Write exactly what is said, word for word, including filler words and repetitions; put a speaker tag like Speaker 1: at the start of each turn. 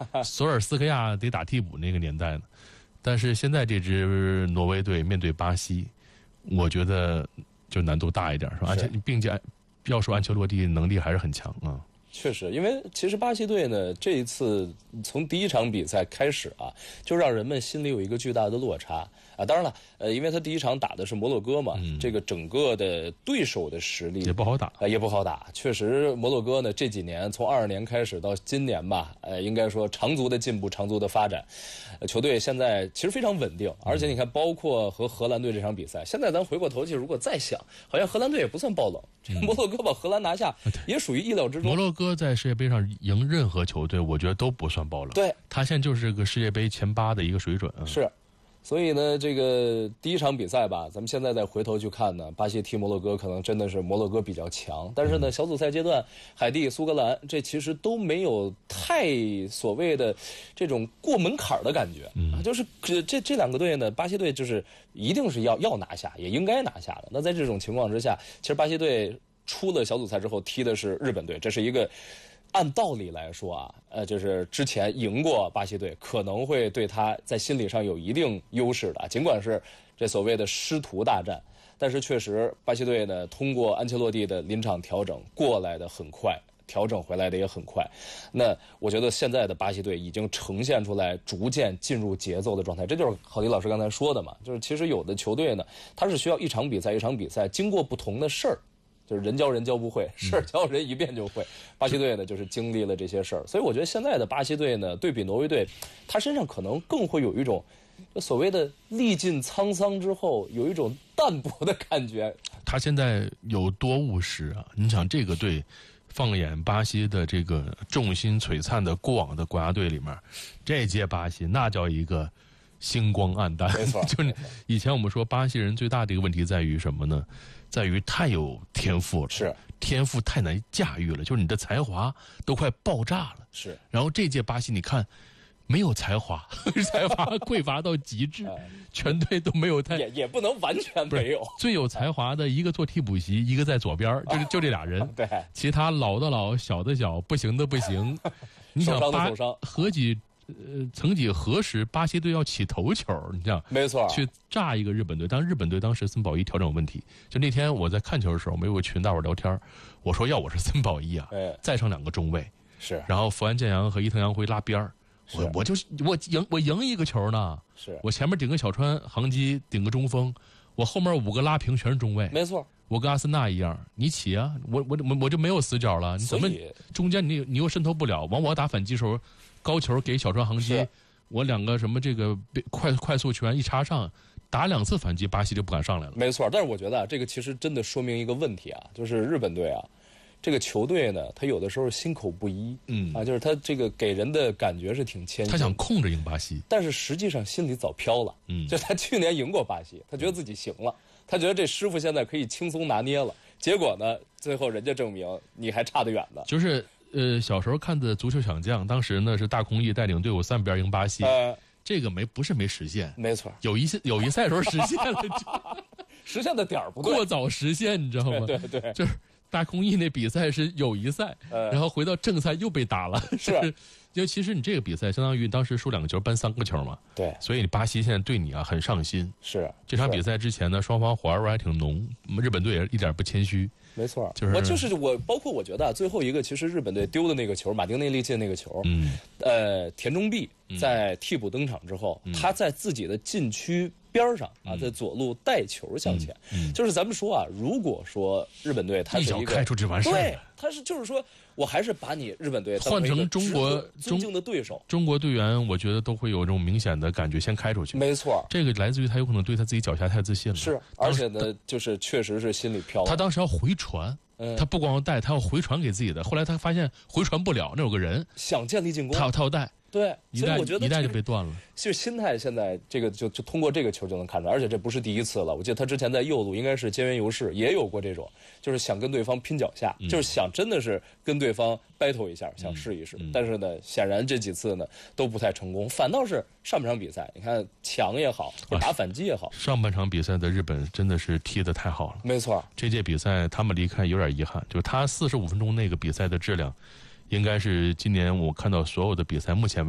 Speaker 1: 索尔斯克亚得打替补那个年代呢。但是现在这支挪威队面对巴西，我觉得就难度大一点，是吧？而且并且要说安切洛蒂能力还是很强啊。
Speaker 2: 确实，因为其实巴西队呢，这一次从第一场比赛开始啊，就让人们心里有一个巨大的落差啊。当然了，呃，因为他第一场打的是摩洛哥嘛，嗯、这个整个的对手的实力
Speaker 1: 也不好打啊、
Speaker 2: 呃，也不好打。确实，摩洛哥呢这几年从二二年开始到今年吧，呃，应该说长足的进步，长足的发展。呃、球队现在其实非常稳定，而且你看，包括和荷兰队这场比赛，现在咱回过头去，如果再想，好像荷兰队也不算爆冷，这个摩洛哥把荷兰拿下，嗯、也属于意料之中。
Speaker 1: 摩洛哥在世界杯上赢任何球队，我觉得都不算爆冷。
Speaker 2: 对，
Speaker 1: 他现在就是个世界杯前八的一个水准。
Speaker 2: 是，所以呢，这个第一场比赛吧，咱们现在再回头去看呢，巴西踢摩洛哥可能真的是摩洛哥比较强，但是呢，小组赛阶段，海地、苏格兰这其实都没有太所谓的这种过门槛的感觉，嗯，就是这这两个队呢，巴西队就是一定是要要拿下，也应该拿下的。那在这种情况之下，其实巴西队出了小组赛之后踢的是日本队，这是一个按道理来说啊，呃，就是之前赢过巴西队，可能会对他在心理上有一定优势的，尽管是这所谓的师徒大战，但是确实巴西队呢，通过安切洛蒂的临场调整过来的很快，调整回来的也很快。那我觉得现在的巴西队已经呈现出来逐渐进入节奏的状态，这就是郝迪老师刚才说的嘛，就是其实有的球队呢，它是需要一场比赛一场比赛经过不同的事儿。就是人教人教不会，事儿教人一遍就会。巴西队呢，就是经历了这些事儿，所以我觉得现在的巴西队呢，对比挪威队，他身上可能更会有一种所谓的历尽沧桑之后有一种淡泊的感觉。
Speaker 1: 他现在有多务实啊！你想这个队，放眼巴西的这个众星璀璨的过往的国家队里面，这届巴西那叫一个星光暗淡。
Speaker 2: 没错，
Speaker 1: 就是以前我们说巴西人最大的一个问题在于什么呢？在于太有天赋了，
Speaker 2: 是
Speaker 1: 天赋太难驾驭了，就是你的才华都快爆炸了。
Speaker 2: 是，
Speaker 1: 然后这届巴西你看，没有才华，才华匮乏到极致，全队都没有太
Speaker 2: 也也不能完全没有。
Speaker 1: 最有才华的一个做替补席，一个在左边，就是就这俩人。
Speaker 2: 对，
Speaker 1: 其他老的老，小的小，不行的不行。你想巴何几？呃，曾几何时，巴西队要起头球，你这样
Speaker 2: 没错，
Speaker 1: 去炸一个日本队。当日本队当时森保一调整问题，就那天我在看球的时候，我们有个群大伙聊天，我说要我是森保一啊，
Speaker 2: 哎、
Speaker 1: 再上两个中卫
Speaker 2: 是，
Speaker 1: 然后福安建阳和伊藤洋辉拉边儿，我我就我赢我赢一个球呢，
Speaker 2: 是
Speaker 1: 我前面顶个小川航基，顶个中锋，我后面五个拉平全是中卫，
Speaker 2: 没错。
Speaker 1: 我跟阿森纳一样，你起啊，我我我我就没有死角了，你怎么中间你你又渗透不了，往我打反击时候，高球给小川航基，我两个什么这个快快速球员一插上，打两次反击，巴西就不敢上来了。
Speaker 2: 没错，但是我觉得啊，这个其实真的说明一个问题啊，就是日本队啊，这个球队呢，他有的时候心口不一，嗯啊，就是他这个给人的感觉是挺谦虚，
Speaker 1: 他想控制赢巴西，
Speaker 2: 但是实际上心里早飘了，嗯，就他去年赢过巴西，他觉得自己行了。他觉得这师傅现在可以轻松拿捏了，结果呢，最后人家证明你还差得远呢。
Speaker 1: 就是呃，小时候看的《足球小将》，当时呢是大空翼带领队伍三比二赢巴西，呃、这个没不是没实现，
Speaker 2: 没错，
Speaker 1: 有一有一赛时候实现了，
Speaker 2: 实现的点儿不对，
Speaker 1: 过早实现，你知道吗？
Speaker 2: 对对对，
Speaker 1: 就是大空翼那比赛是友谊赛，呃、然后回到正赛又被打了，
Speaker 2: 是。
Speaker 1: 因为其实你这个比赛相当于当时输两个球扳三个球嘛，
Speaker 2: 对，
Speaker 1: 所以巴西现在对你啊很上心。
Speaker 2: 是
Speaker 1: 这场比赛之前呢，双方火药味还挺浓，日本队也一点不谦虚。
Speaker 2: 没错，
Speaker 1: 就是
Speaker 2: 我就是我，包括我觉得、啊、最后一个其实日本队丢的那个球，马丁内利进那个球，嗯，呃，田中碧在替补登场之后，嗯、他在自己的禁区边上啊，在左路带球向前，嗯嗯、就是咱们说啊，如果说日本队他是一个
Speaker 1: 一脚开出去完事儿，
Speaker 2: 对，他是就是说我还是把你日本队
Speaker 1: 换成中国
Speaker 2: 尊敬的对手，
Speaker 1: 中国队员，我觉得都会有这种明显的感觉，先开出去。
Speaker 2: 没错，
Speaker 1: 这个来自于他有可能对他自己脚下太自信了，
Speaker 2: 是，而且呢，就是确实是心里飘。
Speaker 1: 他当时要回传。嗯、他不光要带，他要回传给自己的。后来他发现回传不了，那有个人
Speaker 2: 想建立进攻，
Speaker 1: 他他要带，
Speaker 2: 对，所以我觉得
Speaker 1: 一带就被断了。
Speaker 2: 就是心态，现在这个就就通过这个球就能看出来，而且这不是第一次了。我记得他之前在右路应该是菅原由势也有过这种，就是想跟对方拼脚下，嗯、就是想真的是跟对方 battle 一下，想试一试。嗯嗯、但是呢，显然这几次呢都不太成功，反倒是上半场比赛，你看强也好，打反击也好、啊，
Speaker 1: 上半场比赛的日本真的是踢得太好了。
Speaker 2: 没错，
Speaker 1: 这届比赛他们离开有点遗憾，就是他四十五分钟那个比赛的质量，应该是今年我看到所有的比赛目前为止